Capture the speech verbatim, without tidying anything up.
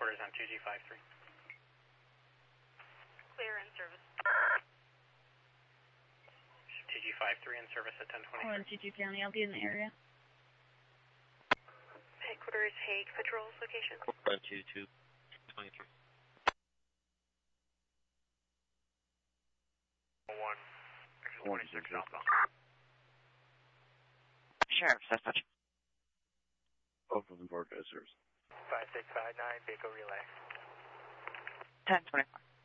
headquarters on two G five three. Clear in service. two G five three in service at ten twenty-three. One two two County, I'll be in the area. Headquarters, Hague Patrols location. one two two twenty-three. one twenty-six southbound. Sheriff's, that's such. Both of them board guys, service. five six five nine, vehicle relay. ten twenty-four.